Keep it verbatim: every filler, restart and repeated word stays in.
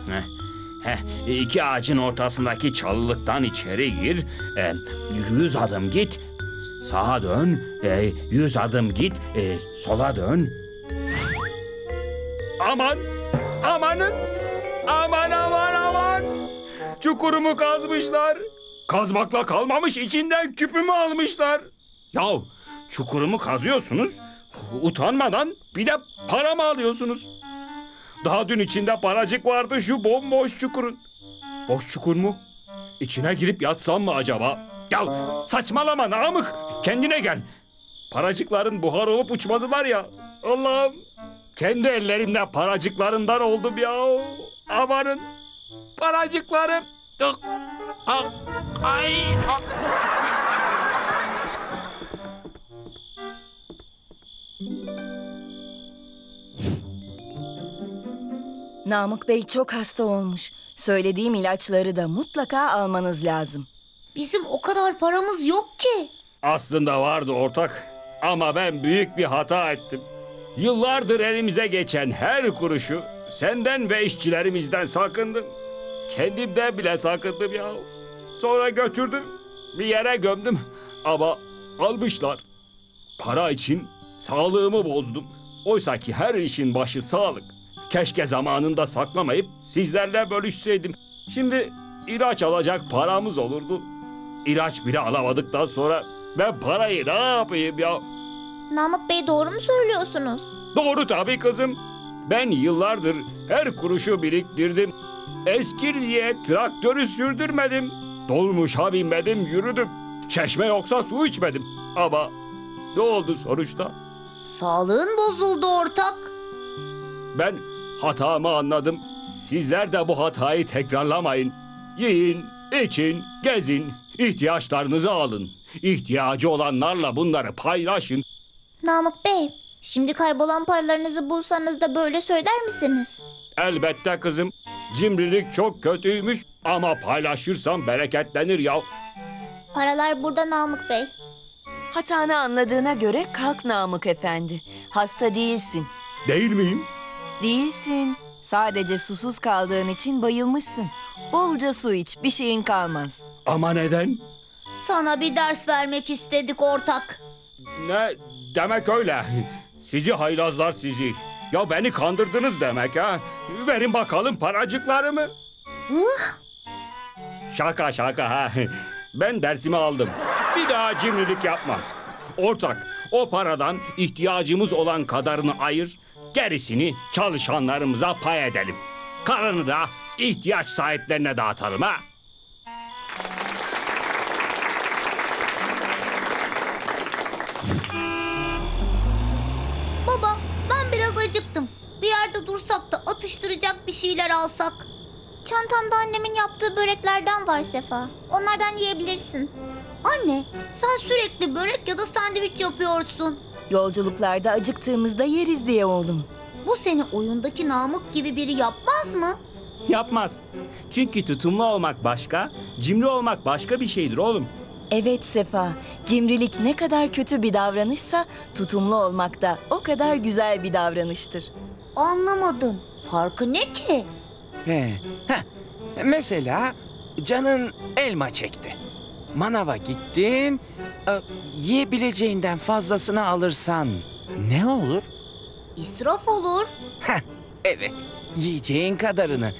Heh, heh, iki ağacın ortasındaki çalılıktan içeri gir. E, yüz adım git. Sağa dön. E, yüz adım git. E, sola dön. Aman! Amanın! Aman aman aman! Çukurumu kazmışlar. Kazmakla kalmamış, içinden küpümü almışlar. Yahu çukurumu kazıyorsunuz, utanmadan bir de para mı alıyorsunuz? Daha dün içinde paracık vardı şu bomboş çukurun. Boş çukur mu? İçine girip yatsam mı acaba? Ya saçmalama Namık, kendine gel. Paracıkların buhar olup uçmadılar ya. Allah'ım, kendi ellerimle paracıklarımdan oldum ya. Amanın paracıklarım. Ah, ah, ay, ah. Namık Bey çok hasta olmuş. Söylediğim ilaçları da mutlaka almanız lazım. Bizim o kadar paramız yok ki. Aslında vardı ortak. Ama ben büyük bir hata ettim. Yıllardır elimize geçen her kuruşu senden ve işçilerimizden sakındım. Kendimden bile sakındım ya. Sonra götürdüm, bir yere gömdüm. Ama almışlar. Para için sağlığımı bozdum. Oysa ki her işin başı sağlık. Keşke zamanında saklamayıp sizlerle bölüşseydim. Şimdi ilaç alacak paramız olurdu. İlaç bile alamadıktan sonra ben parayı ne yapayım ya? Namık Bey, doğru mu söylüyorsunuz? Doğru tabii kızım. Ben yıllardır her kuruşu biriktirdim. Eskir diye traktörü sürdürmedim. Dolmuşa binmedim, yürüdüm. Çeşme yoksa su içmedim. Ama ne oldu sonuçta? Sağlığın bozuldu ortak. Ben hatamı anladım. Sizler de bu hatayı tekrarlamayın. Yiyin, için, gezin, ihtiyaçlarınızı alın. İhtiyacı olanlarla bunları paylaşın. Namık Bey, şimdi kaybolan paralarınızı bulsanız da böyle söyler misiniz? Elbette kızım. Cimrilik çok kötüymüş ama paylaşırsam bereketlenir ya. Paralar burada Namık Bey. Hatanı anladığına göre kalk Namık Efendi. Hasta değilsin. Değil miyim? Değilsin. Sadece susuz kaldığın için bayılmışsın. Bolca su iç, bir şeyin kalmaz. Ama neden? Sana bir ders vermek istedik ortak. Ne demek öyle? Sizi haylazlar sizi. Ya beni kandırdınız demek ha? Verin bakalım paracıklarımı. Şaka şaka ha. Ben dersimi aldım. Bir daha cimrilik yapmam. Ortak, o paradan ihtiyacımız olan kadarını ayır, gerisini çalışanlarımıza pay edelim. Kalanı da ihtiyaç sahiplerine dağıtalım ha. Baba, ben biraz acıktım. Bir yerde dursak da atıştıracak bir şeyler alsak. Çantamda annemin yaptığı böreklerden var Sefa. Onlardan yiyebilirsin. Anne, sen sürekli börek ya da sandviç yapıyorsun. Yolculuklarda acıktığımızda yeriz diye oğlum. Bu seni oyundaki Namık gibi biri yapmaz mı? Yapmaz. Çünkü tutumlu olmak başka, cimri olmak başka bir şeydir oğlum. Evet Sefa, cimrilik ne kadar kötü bir davranışsa tutumlu olmak da o kadar güzel bir davranıştır. Anlamadım. Farkı ne ki? He. Heh. Mesela canın elma çekti. Manava gittin, e, yiyebileceğinden fazlasını alırsan ne olur? İsraf olur. Heh, evet, yiyeceğin kadarını